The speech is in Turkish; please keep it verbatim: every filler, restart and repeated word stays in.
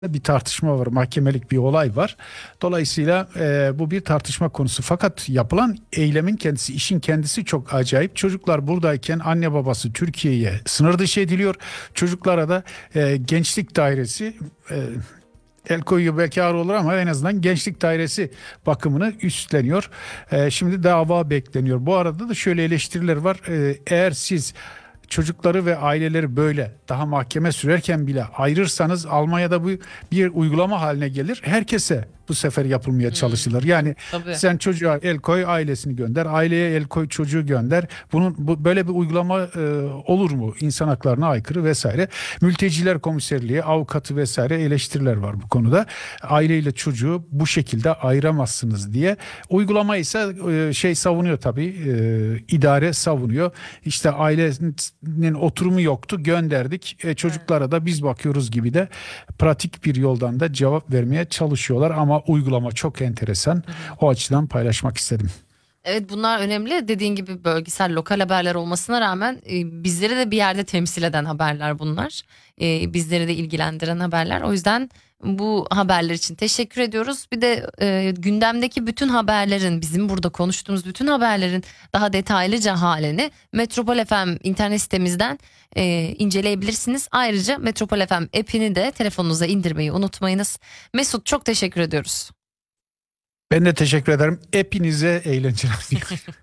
bir tartışma var, mahkemelik bir olay var. Dolayısıyla e, bu bir tartışma konusu. Fakat yapılan eylemin kendisi, işin kendisi çok acayip. Çocuklar buradayken anne babası Türkiye'ye sınır dışı ediliyor. Çocuklara da e, gençlik dairesi e, el koyuyor, bekar olur ama en azından gençlik dairesi bakımını üstleniyor. E, şimdi dava bekleniyor. Bu arada da şöyle eleştiriler var. E, eğer siz çocukları ve aileleri böyle daha mahkeme sürerken bile ayırırsanız Almanya'da bu bir uygulama haline gelir. Herkese bu sefer yapılmaya Hmm, çalışılır. Yani tabii. sen çocuğa el koy, ailesini gönder, aileye el koy, çocuğu gönder. Bunun bu, böyle bir uygulama e, olur mu? İnsan haklarına aykırı vesaire. Mülteciler Komiserliği, avukatı vesaire eleştiriler var bu konuda. Aileyle çocuğu bu şekilde ayıramazsınız diye. Uygulama ise e, şey savunuyor tabii, e, idare savunuyor. İşte ailenin oturumu yoktu, gönderdik. E, Evet. çocuklara da biz bakıyoruz gibi de pratik bir yoldan da cevap vermeye çalışıyorlar ama uygulama çok enteresan. Hı hı. O açıdan paylaşmak istedim. Evet, bunlar önemli. Dediğin gibi bölgesel, lokal haberler olmasına rağmen e, bizleri de bir yerde temsil eden haberler bunlar. E, bizleri de ilgilendiren haberler. O yüzden bu haberler için teşekkür ediyoruz. Bir de e, gündemdeki bütün haberlerin, bizim burada konuştuğumuz bütün haberlerin daha detaylıca halini Metropol F M internet sitemizden e, inceleyebilirsiniz. Ayrıca Metropol F M app'ini de telefonunuza indirmeyi unutmayınız. Mesut, çok teşekkür ediyoruz. Ben de teşekkür ederim. Hepinize eğlenceler diliyorum.